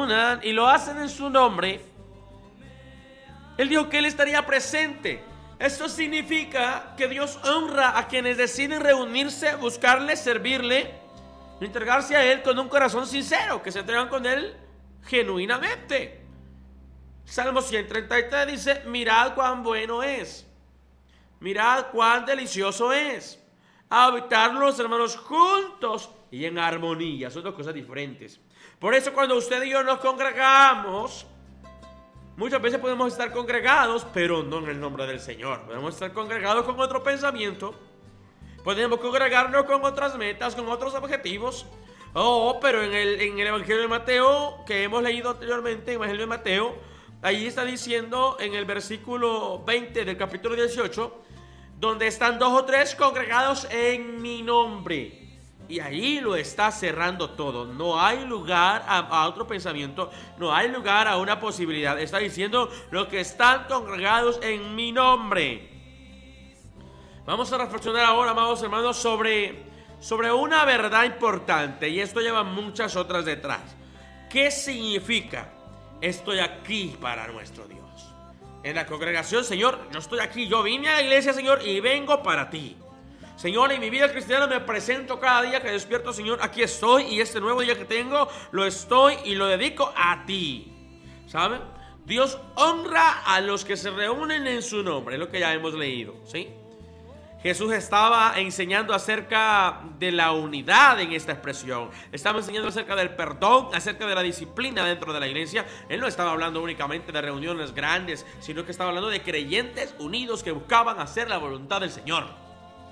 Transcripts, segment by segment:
reúnan y lo hacen en su nombre, Él dijo que Él estaría presente. Esto significa que Dios honra a quienes deciden reunirse, buscarle, servirle, entregarse a Él con un corazón sincero, que se entregan con Él genuinamente. Salmo 133 dice: mirad cuán bueno es, mirad cuán delicioso es habitar los hermanos juntos y en armonía. Son dos cosas diferentes. Por eso cuando usted y yo nos congregamos, muchas veces podemos estar congregados, pero no en el nombre del Señor. Podemos estar congregados con otro pensamiento, podemos congregarnos con otras metas, con otros objetivos. Pero en el Evangelio de Mateo, que hemos leído anteriormente, en el Evangelio de Mateo, ahí está diciendo en el versículo 20 del capítulo 18, donde están 2 o 3 congregados en mi nombre. Y ahí lo está cerrando todo. No hay lugar a otro pensamiento, no hay lugar a una posibilidad. Está diciendo: los que están congregados en mi nombre. Vamos a reflexionar ahora, amados hermanos, sobre una verdad importante, y esto lleva muchas otras detrás. ¿Qué significa? Estoy aquí para nuestro Dios. En la congregación: Señor, yo estoy aquí, yo vine a la iglesia, Señor, y vengo para ti. Señor, en mi vida cristiana me presento cada día que despierto, Señor, aquí estoy, y este nuevo día que tengo, lo estoy y lo dedico a ti. ¿Saben? Dios honra a los que se reúnen en su nombre, es lo que ya hemos leído, ¿sí? Jesús estaba enseñando acerca de la unidad en esta expresión. Estaba enseñando acerca del perdón, acerca de la disciplina dentro de la iglesia. Él no estaba hablando únicamente de reuniones grandes, sino que estaba hablando de creyentes unidos que buscaban hacer la voluntad del Señor.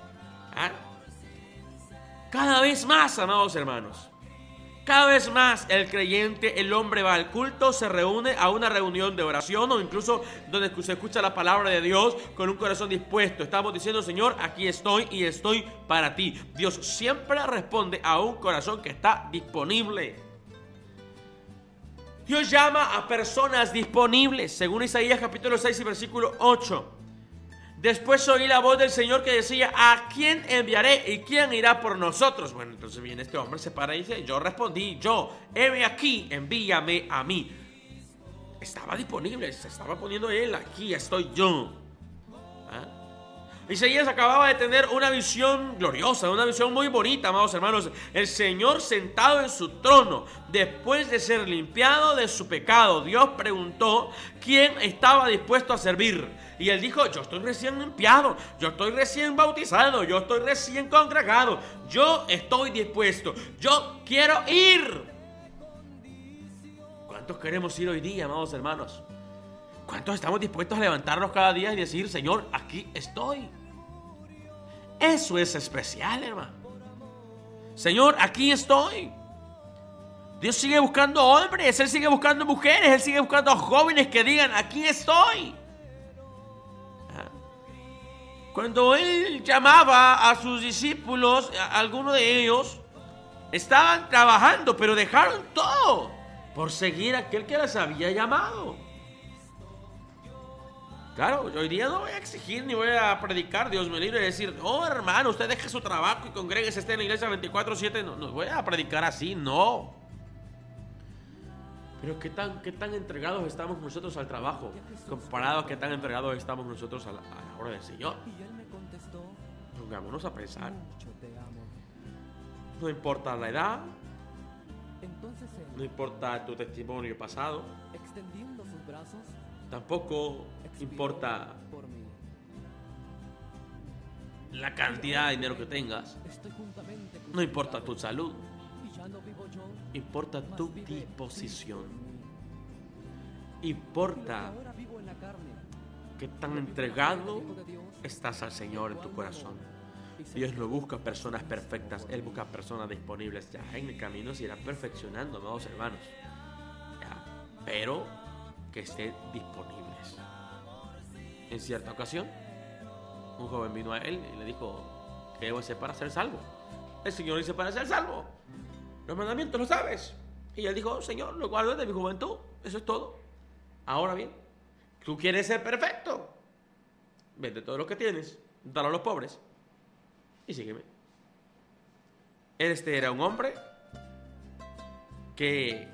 Cada vez más, amados hermanos, cada vez más el creyente, el hombre va al culto, se reúne a una reunión de oración, o incluso donde se escucha la palabra de Dios con un corazón dispuesto. Estamos diciendo: Señor, aquí estoy y estoy para ti. Dios siempre responde a un corazón que está disponible. Dios llama a personas disponibles, según Isaías capítulo 6 y versículo 8. Después oí la voz del Señor que decía: ¿a quién enviaré y quién irá por nosotros? Bueno, entonces viene este hombre, se para y dice: yo respondí, heme aquí, envíame a mí. Estaba disponible, se estaba poniendo él: aquí estoy yo. Isaías acababa de tener una visión gloriosa, una visión muy bonita, amados hermanos. El Señor sentado en su trono, después de ser limpiado de su pecado. Dios preguntó quién estaba dispuesto a servir, y él dijo: yo estoy recién limpiado, yo estoy recién bautizado, yo estoy recién congregado, yo estoy dispuesto, yo quiero ir. ¿Cuántos queremos ir hoy día, amados hermanos? ¿Cuántos estamos dispuestos a levantarnos cada día y decir: Señor, aquí estoy? Eso es especial, hermano. Señor, aquí estoy. Dios sigue buscando hombres, Él sigue buscando mujeres, Él sigue buscando jóvenes que digan: aquí estoy. Cuando Él llamaba a sus discípulos, algunos de ellos estaban trabajando, pero dejaron todo por seguir a aquel que les había llamado. Claro, hoy día no voy a exigir ni voy a predicar, Dios me libre, de decir: oh, hermano, usted deje su trabajo y congréguese, esté en la iglesia 24/7. No voy a predicar así, no. Pero ¿qué tan entregados estamos nosotros al trabajo comparado a qué tan entregados estamos nosotros a la obra del Señor? Pongámonos a pensar. No importa la edad, no importa tu testimonio pasado, tampoco importa la cantidad de dinero que tengas, no importa tu salud, importa tu disposición, importa qué tan entregado estás al Señor en tu corazón. Dios no busca personas perfectas, Él busca personas disponibles. Ya en el camino se irán perfeccionando, amados hermanos, pero que estén disponibles. En cierta ocasión, un joven vino a él y le dijo: ¿qué debo hacer para ser salvo? El Señor dice: para ser salvo, los mandamientos lo sabes. Y él dijo: Señor, lo guardo desde mi juventud, eso es todo. Ahora bien, ¿tú quieres ser perfecto? Vende todo lo que tienes, dalo a los pobres y sígueme. Este era un hombre que